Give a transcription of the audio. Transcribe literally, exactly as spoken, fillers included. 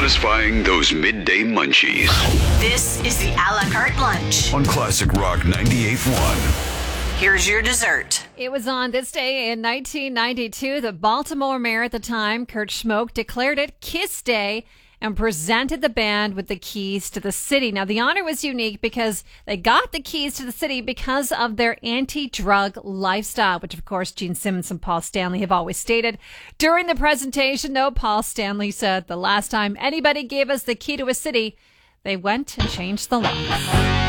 satisfying those midday munchies. This is the a la carte lunch on Classic Rock ninety-eight point one. Here's your dessert. It was on this day in nineteen ninety-two that Baltimore mayor at the time, Kurt Schmoke, declared it Kiss Day and presented the band with the keys to the city. Now, the honor was unique because they got the keys to the city because of their anti-drug lifestyle, which, of course, Gene Simmons and Paul Stanley have always stated. During the presentation, though, Paul Stanley said the last time anybody gave us the key to a city, they went and changed the law.